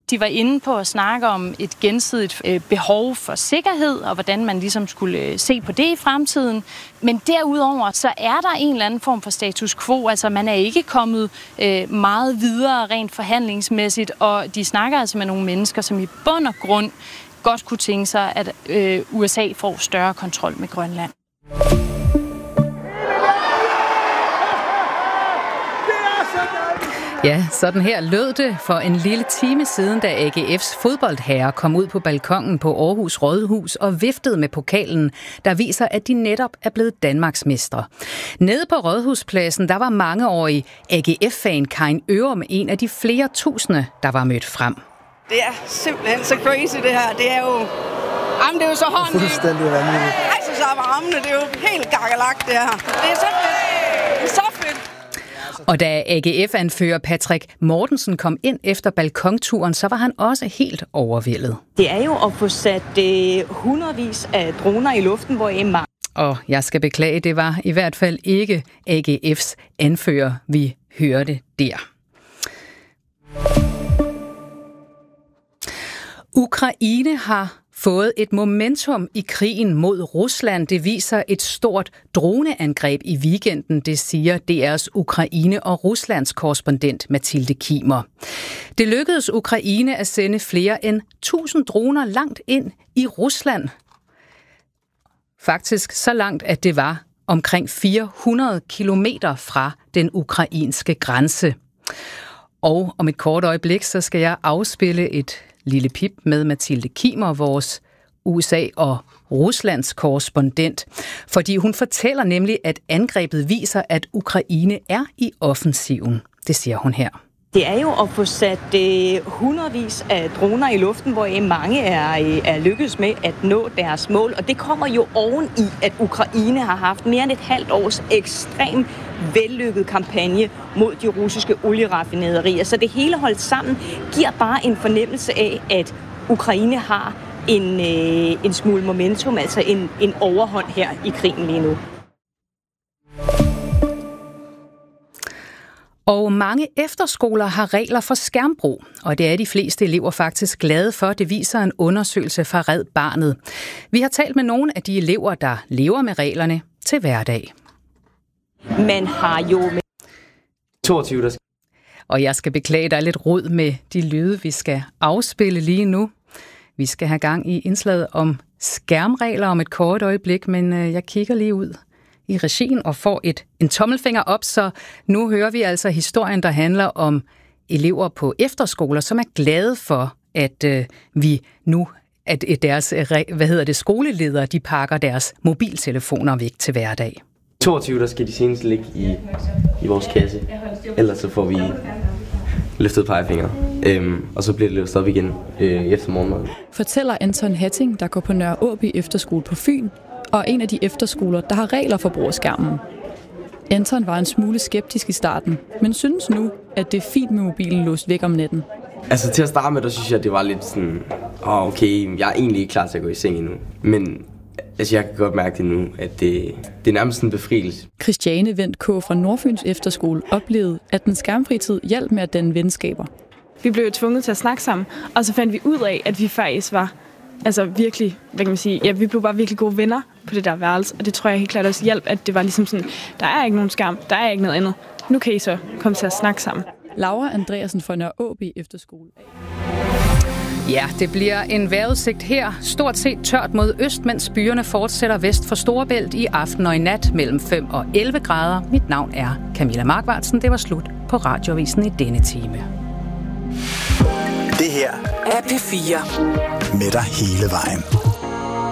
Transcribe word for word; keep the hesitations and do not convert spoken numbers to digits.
De var inde på at snakke om et gensidigt øh, behov for sikkerhed, og hvordan man ligesom skulle øh, se på det i fremtiden. Men derudover, så er der en eller anden form for status quo. Altså, man er ikke kommet øh, meget videre rent forhandlingsmæssigt, og de snakker altså med nogle mennesker, som i bund og grund godt kunne tænke sig, at øh, U S A får større kontrol med Grønland. Ja, sådan her lød det for en lille time siden, da A G F's fodboldherrer kom ud på balkongen på Aarhus Rådhus og viftede med pokalen, der viser, at de netop er blevet Danmarksmestre. Nede på Rådhuspladsen, der var mangeårig A G F-fan Karin Ørum en af de flere tusinde, der var mødt frem. Det er simpelthen så crazy, det her. Det er jo... Jamen, det er jo så hånden. Fuldstændig vanvittigt. Ej, så sammen armene. Det er jo helt gakkelagt, det her. Det er så fedt. Det er så fedt. Og da A G F-anfører Patrick Mortensen kom ind efter balkonturen, så var han også helt overvældet. Det er jo at få sat øh, hundredvis af droner i luften, hvor en mange... Og jeg skal beklage, det var i hvert fald ikke A G F's anfører, vi hørte der. Ukraine har fået et momentum i krigen mod Rusland. Det viser et stort droneangreb i weekenden, det siger D R's Ukraine- og Ruslands korrespondent Mathilde Kimer. Det lykkedes Ukraine at sende flere end tusind droner langt ind i Rusland. Faktisk så langt, at det var omkring fire hundrede kilometer fra den ukrainske grænse. Og om et kort øjeblik, så skal jeg afspille et lille pip med Mathilde Kimer, vores U S A- og Ruslands korrespondent, fordi hun fortæller nemlig, at angrebet viser, at Ukraine er i offensiven. Det siger hun her. Det er jo at få sat øh, hundredvis af droner i luften, hvor mange er, øh, er lykkedes med at nå deres mål. Og det kommer jo oven i, at Ukraine har haft mere end et halvt års ekstremt vellykket kampagne mod de russiske olieraffinaderier. Så det hele holdt sammen giver bare en fornemmelse af, at Ukraine har en, øh, en smule momentum, altså en, en overhånd her i krigen lige nu. Og mange efterskoler har regler for skærmbrug, og det er de fleste elever faktisk glade for. Det viser en undersøgelse fra Red Barnet. Vi har talt med nogle af de elever, der lever med reglerne til hverdag. Man har jo med toogtyve, der skal... Og jeg skal beklage, der er lidt rod med de lyde, vi skal afspille lige nu. Vi skal have gang i indslaget om skærmregler om et kort øjeblik, men jeg kigger lige ud i regien og får et, en tommelfinger op, så nu hører vi altså historien, der handler om elever på efterskoler, som er glade for, at øh, vi nu, at deres, hvad hedder det, skoleledere, de pakker deres mobiltelefoner væk til hverdag. toogtyve, der skal de senest ligge i, i vores kasse, ellers så får vi løftet pegefingre, øhm, og så bliver det løftet op igen øh, efter morgenmaden. Fortæller Anton Hatting, der går på Nørre Åby Efterskole på Fyn, og en af de efterskoler, der har regler for brug af skærmen. Anton var en smule skeptisk i starten, men synes nu, at det er fint med mobilen låst væk om natten. Altså til at starte med, der synes jeg, at det var lidt sådan, åh oh, okay, jeg er egentlig ikke klar til at gå i seng endnu. Men altså, jeg kan godt mærke det nu, at det, det er nærmest en befrielse. Christiane Vendt K. fra Nordfyns Efterskole oplevede, at den skærmfritid hjalp med at danne venskaber. Vi blev tvunget til at snakke sammen, og så fandt vi ud af, at vi faktisk var altså virkelig, hvad kan man sige, ja, vi blev bare virkelig gode venner på det der værelse, og det tror jeg helt klart også hjalp, at det var ligesom sådan, der er ikke nogen skærm, der er ikke noget andet. Nu kan I så komme til at snakke sammen. Laura Andreasen fra Nørre Åby Efterskole. Ja, det bliver en vejrudsigt her. Stort set tørt mod øst, mens byerne fortsætter vest for Storebælt i aften og i nat mellem fem og elleve grader. Mit navn er Camilla Markvartsen. Det var slut på Radioavisen i denne time. Det her er P fire. Med dig hele vejen.